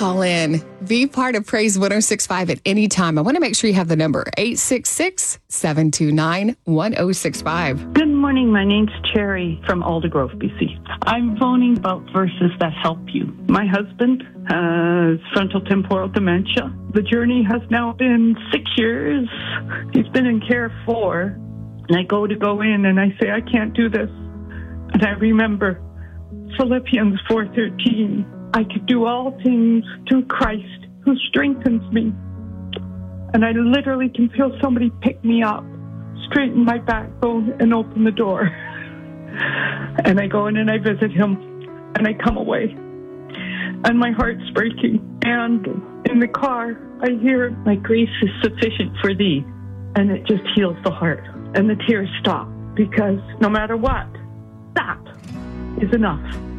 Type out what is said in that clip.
call in. Be part of Praise 106.5 at any time. I want to make sure you have the number 866-729-1065. Good morning. My name's Cherry from Aldergrove, BC. I'm phoning about verses that help you. My husband has frontotemporal dementia. The journey has now been 6 years. He's been in care 4. And I go in and I say, I can't do this. And I remember Philippians 4:13. I could do all things through Christ who strengthens me. And I literally can feel somebody pick me up, straighten my backbone, and open the door. And I go in and I visit him, and I come away. And my heart's breaking. And in the car, I hear, my grace is sufficient for thee. And it just heals the heart. And the tears stop, because no matter what, that is enough.